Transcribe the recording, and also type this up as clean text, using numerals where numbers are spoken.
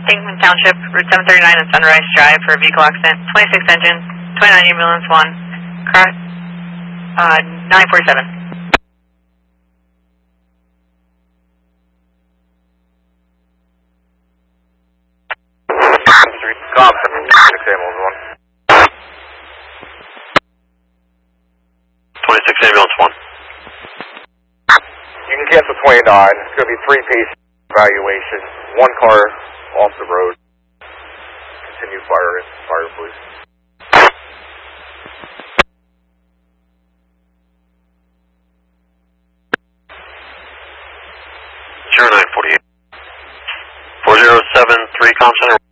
Kingman Township, Route 739 and Sunrise Drive for a vehicle accident. 26 engine, 29 ambulance 1, car, 947. Compton, 26 ambulance 1. 26 ambulance 1. You can cancel 29. It's going to be 3 patient evaluation. 1 car off the road. Continue fire please. 0948. 4073 Compton.